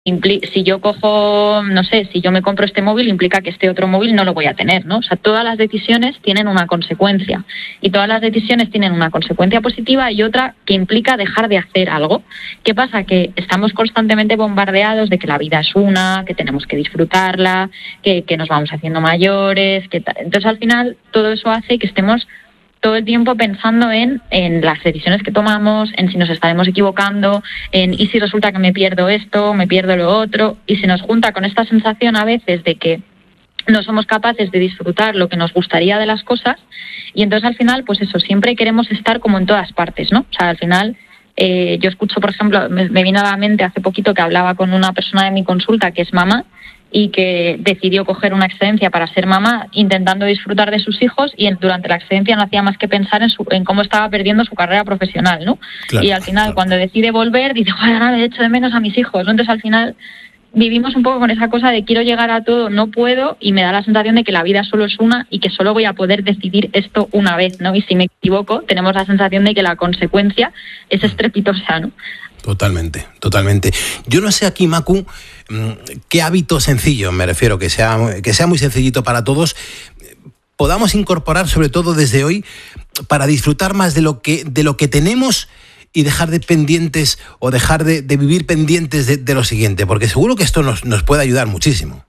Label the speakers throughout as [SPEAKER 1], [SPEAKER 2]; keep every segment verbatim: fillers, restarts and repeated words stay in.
[SPEAKER 1] si yo cojo, no sé, si yo me compro este móvil, implica que este otro móvil no lo voy a tener, ¿no? O sea, todas las decisiones tienen una consecuencia y todas las decisiones tienen una consecuencia positiva y otra que implica dejar de hacer algo. ¿Qué pasa? Que estamos constantemente bombardeados de que la vida es una, que tenemos que disfrutarla, que, que nos vamos haciendo mayores, que tal. Entonces, al final, todo eso hace que estemos todo el tiempo pensando en, en las decisiones que tomamos, en si nos estaremos equivocando, en y si resulta que me pierdo esto, me pierdo lo otro, y se nos junta con esta sensación a veces de que no somos capaces de disfrutar lo que nos gustaría de las cosas, y entonces al final, pues eso, siempre queremos estar como en todas partes, ¿no? O sea, al final, eh, yo escucho, por ejemplo, me, me vino a la mente hace poquito que hablaba con una persona de mi consulta que es mamá, y que decidió coger una excedencia para ser mamá intentando disfrutar de sus hijos y durante la excedencia no hacía más que pensar en, su, en cómo estaba perdiendo su carrera profesional, ¿no? Claro, y al final claro. Cuando decide volver dice, joder, ahora he hecho de menos a mis hijos, ¿no? Entonces al final vivimos un poco con esa cosa de quiero llegar a todo, no puedo, y me da la sensación de que la vida solo es una y que solo voy a poder decidir esto una vez, ¿no? Y si me equivoco, tenemos la sensación de que la consecuencia es estrepitosa, ¿no?
[SPEAKER 2] Totalmente, totalmente. Yo no sé aquí, Macu, qué hábito sencillo, me refiero, que sea, que sea muy sencillito para todos, podamos incorporar, sobre todo desde hoy, para disfrutar más de lo que, de lo que tenemos y dejar de pendientes o dejar de, de vivir pendientes de, de lo siguiente, porque seguro que esto nos, nos puede ayudar muchísimo.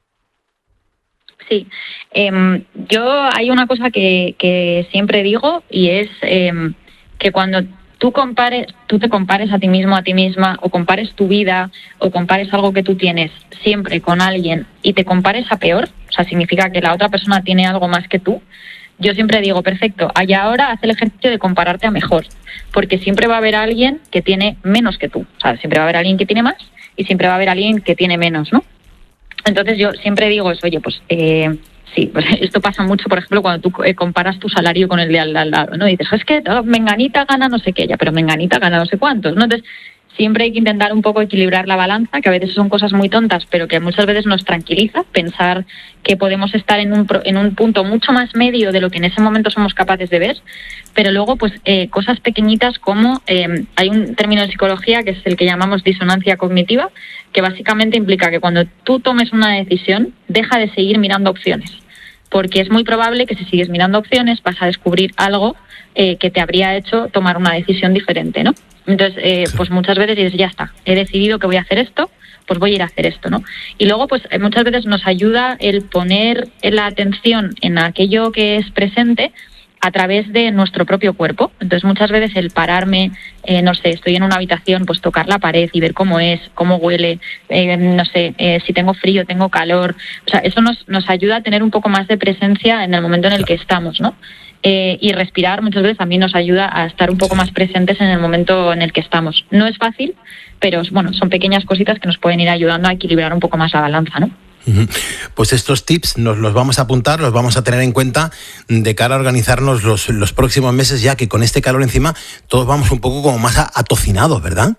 [SPEAKER 1] Sí, eh, yo hay una cosa que, que siempre digo y es eh, que cuando tú compares, tú te compares a ti mismo, a ti misma, o compares tu vida, o compares algo que tú tienes siempre con alguien y te compares a peor, o sea, significa que la otra persona tiene algo más que tú, yo siempre digo, perfecto, allá ahora haz el ejercicio de compararte a mejor, porque siempre va a haber alguien que tiene menos que tú, o sea, siempre va a haber alguien que tiene más y siempre va a haber alguien que tiene menos, ¿no? Entonces yo siempre digo eso, oye, pues... Eh, Sí, pues esto pasa mucho, por ejemplo, cuando tú eh, comparas tu salario con el de al lado, ¿no? Y dices, es que oh, Menganita gana no sé qué, ya, pero Menganita gana no sé cuántos, ¿no? Entonces, siempre hay que intentar un poco equilibrar la balanza, que a veces son cosas muy tontas, pero que muchas veces nos tranquiliza pensar que podemos estar en un, en un punto mucho más medio de lo que en ese momento somos capaces de ver, pero luego, pues, eh, cosas pequeñitas como, eh, hay un término de psicología que es el que llamamos disonancia cognitiva, que básicamente implica que cuando tú tomes una decisión, deja de seguir mirando opciones. Porque es muy probable que si sigues mirando opciones vas a descubrir algo eh, que te habría hecho tomar una decisión diferente, ¿no? Entonces, eh, pues muchas veces dices, ya está, he decidido que voy a hacer esto, pues voy a ir a hacer esto, ¿no? Y luego, pues muchas veces nos ayuda el poner la atención en aquello que es presente a través de nuestro propio cuerpo. Entonces, muchas veces el pararme, eh, no sé, estoy en una habitación, pues tocar la pared y ver cómo es, cómo huele, eh, no sé, eh, si tengo frío, tengo calor. O sea, eso nos, nos ayuda a tener un poco más de presencia en el momento en el que estamos, ¿no? Eh, y respirar muchas veces también nos ayuda a estar un poco más presentes en el momento en el que estamos. No es fácil, pero bueno, son pequeñas cositas que nos pueden ir ayudando a equilibrar un poco más la balanza, ¿no?
[SPEAKER 2] Pues estos tips nos los vamos a apuntar, los vamos a tener en cuenta de cara a organizarnos los, los próximos meses, ya que con este calor encima todos vamos un poco como más atocinados, ¿verdad?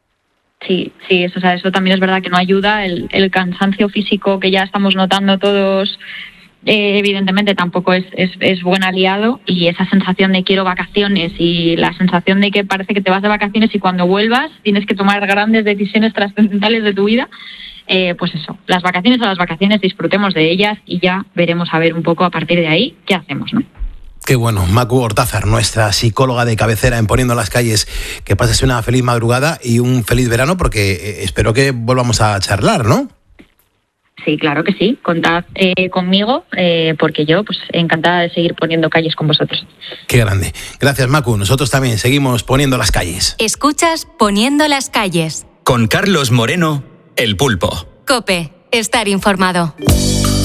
[SPEAKER 1] Sí, sí, eso, o sea, eso también es verdad que no ayuda, el, el cansancio físico que ya estamos notando todos, eh, evidentemente tampoco es, es, es buen aliado, y esa sensación de quiero vacaciones y la sensación de que parece que te vas de vacaciones y cuando vuelvas tienes que tomar grandes decisiones trascendentales de tu vida. Eh, pues eso, las vacaciones a las vacaciones, disfrutemos de ellas y ya veremos a ver un poco a partir de ahí qué hacemos, ¿no?
[SPEAKER 2] Qué bueno, Macu Ortázar, nuestra psicóloga de cabecera en Poniendo las Calles, que pases una feliz madrugada y un feliz verano, porque eh, espero que volvamos a charlar, ¿no?
[SPEAKER 1] Sí, claro que sí, contad eh, conmigo, eh, porque yo pues encantada de seguir poniendo calles con vosotros.
[SPEAKER 2] Qué grande. Gracias, Macu, nosotros también seguimos poniendo las calles.
[SPEAKER 3] Escuchas Poniendo las Calles.
[SPEAKER 4] Con Carlos Moreno, El Pulpo.
[SPEAKER 3] COPE, estar informado.